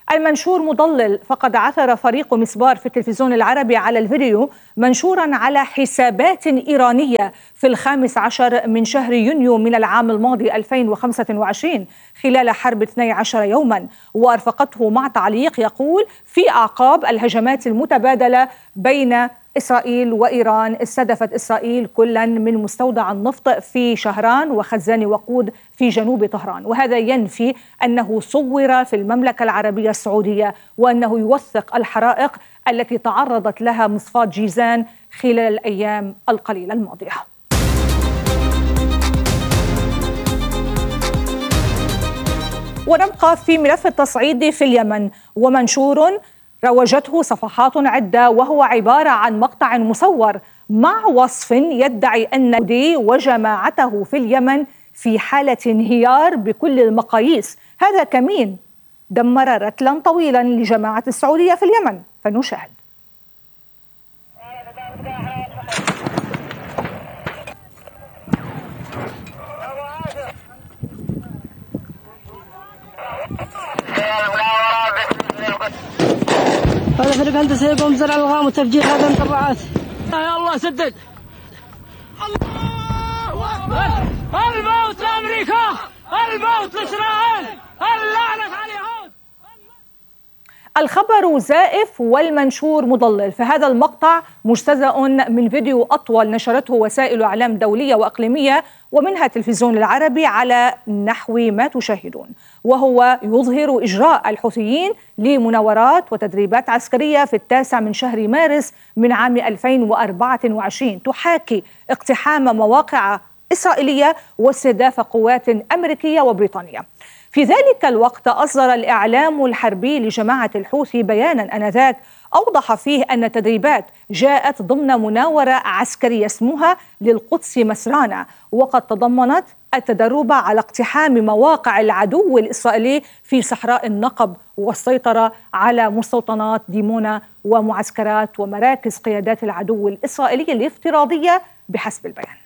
المنشور مضلل، فقد عثر فريق مسبار في التلفزيون العربي على الفيديو منشورا على حسابات إيرانية في 15 من شهر يونيو من العام الماضي 2025 خلال حرب 12 يوما، وأرفقته مع تعليق يقول: في أعقاب الهجمات المتبادلة بين إسرائيل وإيران، استهدفت إسرائيل كلا من مستودع النفط في شهران وخزان وقود في جنوب طهران، وهذا ينفي أنه صور في المملكة العربية السعودية، وأنه يوثق الحرائق التي تعرضت لها مصفاة جيزان خلال الأيام القليلة الماضية. ونبقى في ملف التصعيد في اليمن، ومنشور روجته صفحات عدة وهو عبارة عن مقطع مصور مع وصف يدعي أن الحوثي وجماعته في اليمن في حالة انهيار بكل المقاييس. هذا كمين دمر رتلا طويلا لجماعة السعودية في اليمن، فنشاهد. هذا فريق هندسة يقوم بزرع الغام وتفجير هذه المطبعات. يا الله سدد. الله أكبر. الموت لأمريكا، الموت لإسرائيل، اللعنة عليهم. الخبر زائف والمنشور مضلل. فهذا المقطع مجتزأ من فيديو أطول نشرته وسائل إعلام دولية وإقليمية ومنها التلفزيون العربي على نحو ما تشاهدون، وهو يظهر إجراء الحوثيين لمناورات وتدريبات عسكرية في 9 من شهر مارس من عام 2024 تحاكي اقتحام مواقع إسرائيلية واستهداف قوات أمريكية وبريطانية. في ذلك الوقت أصدر الإعلام الحربي لجماعة الحوثي بيانا آنذاك أوضح فيه أن التدريبات جاءت ضمن مناورة عسكرية اسمها للقدس مسرانة، وقد تضمنت التدرب على اقتحام مواقع العدو الإسرائيلي في صحراء النقب والسيطرة على مستوطنات ديمونا ومعسكرات ومراكز قيادات العدو الإسرائيلي الافتراضية بحسب البيان.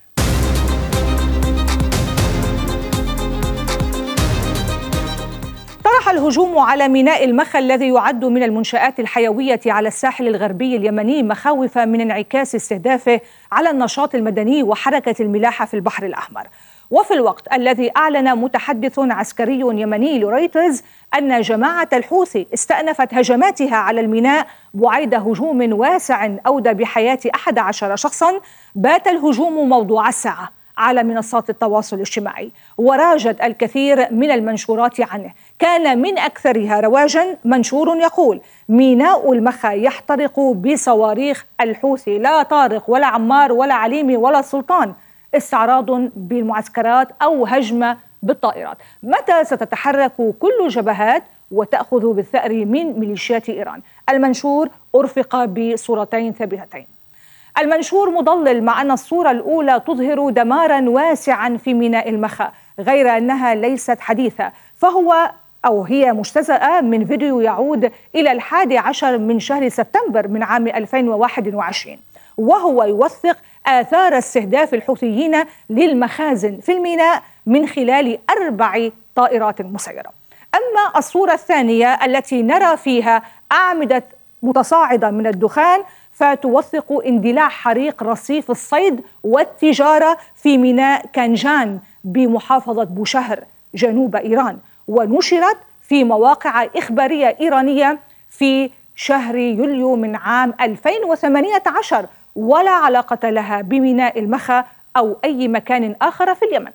طرح الهجوم على ميناء المخا الذي يعد من المنشآت الحيوية على الساحل الغربي اليمني مخاوف من انعكاس استهدافه على النشاط المدني وحركة الملاحة في البحر الأحمر. وفي الوقت الذي أعلن متحدث عسكري يمني لرويترز أن جماعة الحوثي استأنفت هجماتها على الميناء بعيد هجوم واسع أودى بحياة 11 شخصا، بات الهجوم موضوع الساعة على منصات التواصل الاجتماعي، وراجت الكثير من المنشورات عنه. كان من أكثرها رواجا منشور يقول: ميناء المخا يحترق بصواريخ الحوثي، لا طارق ولا عمار ولا عليمي ولا سلطان، استعراض بالمعسكرات أو هجمة بالطائرات. متى ستتحرك كل الجبهات وتأخذ بالثأر من ميليشيات إيران؟ المنشور أرفق بصورتين ثابتتين. المنشور مضلل، مع أن الصورة الأولى تظهر دمارا واسعا في ميناء المخا، غير أنها ليست حديثة، هي مجتزأة من فيديو يعود إلى 11 من شهر سبتمبر من عام 2021، وهو يوثق آثار استهداف الحوثيين للمخازن في الميناء من خلال 4 طائرات مسيرة. أما الصورة الثانية التي نرى فيها أعمدة متصاعدة من الدخان فتوثق اندلاع حريق رصيف الصيد والتجارة في ميناء كانجان بمحافظة بوشهر جنوب إيران، ونشرت في مواقع إخبارية إيرانية في شهر يوليو من عام 2018، ولا علاقة لها بميناء المخا أو أي مكان آخر في اليمن.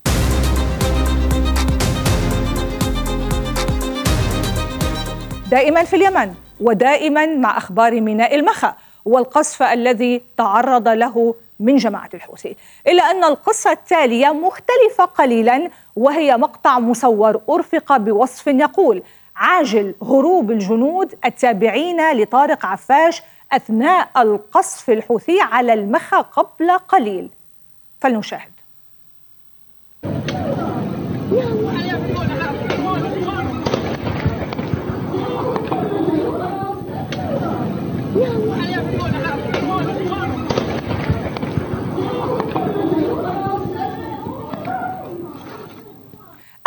دائما في اليمن ودائما مع أخبار ميناء المخا والقصف الذي تعرض له من جماعة الحوثي، إلا أن القصة التالية مختلفة قليلا، وهي مقطع مصور أرفق بوصف يقول: عاجل هروب الجنود التابعين لطارق عفاش أثناء القصف الحوثي على المخا قبل قليل. فلنشاهد.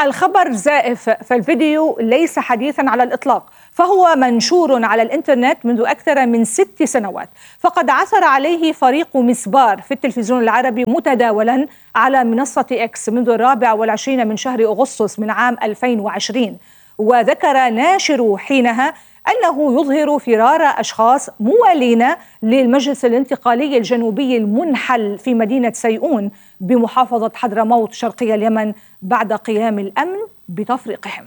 الخبر زائف، فالفيديو ليس حديثا على الإطلاق، فهو منشور على الإنترنت منذ أكثر من 6 سنوات، فقد عثر عليه فريق مسبار في التلفزيون العربي متداولا على منصة إكس منذ 24 من شهر أغسطس من عام 2020. وذكر ناشر حينها أنه يظهر فرار أشخاص موالين للمجلس الانتقالي الجنوبي المنحل في مدينة سيئون بمحافظة حضرموت شرقي اليمن بعد قيام الأمن بتفريقهم.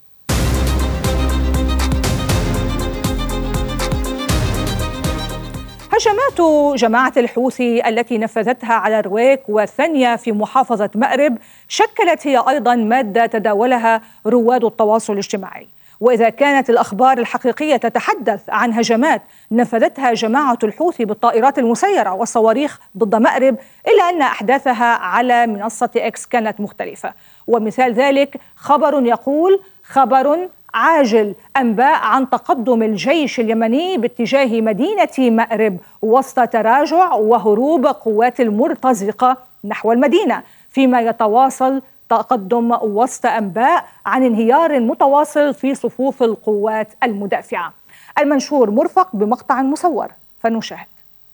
هجمات جماعة الحوثي التي نفذتها على رويك وثانية في محافظة مأرب شكلت هي أيضا مادة تداولها رواد التواصل الاجتماعي. وإذا كانت الأخبار الحقيقية تتحدث عن هجمات نفذتها جماعة الحوثي بالطائرات المسيرة والصواريخ ضد مأرب، إلا أن أحداثها على منصة إكس كانت مختلفة. ومثال ذلك خبر يقول: خبر عاجل، أنباء عن تقدم الجيش اليمني باتجاه مدينة مأرب وسط تراجع وهروب قوات المرتزقة نحو المدينة، فيما يتواصل تقدم وسط أنباء عن انهيار متواصل في صفوف القوات المدافعة. المنشور مرفق بمقطع مصور، فنشاهد.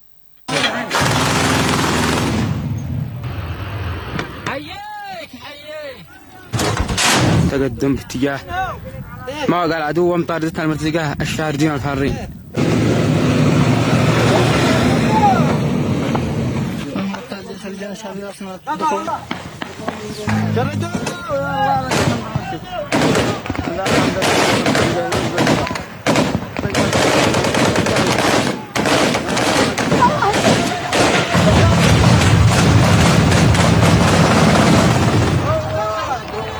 تقدم باتجاه مواقع العدو ومطاردتنا المرتزقة الشاردين والفارين. جردوا